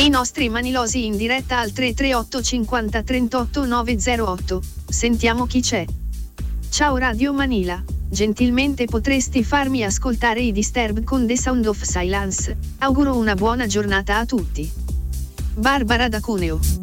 I nostri manilosi in diretta al 338 50 38 908. Sentiamo chi c'è. Ciao Radio Manila, gentilmente potresti farmi ascoltare i Disturbed con The Sound of Silence? Auguro una buona giornata a tutti. Barbara da Cuneo.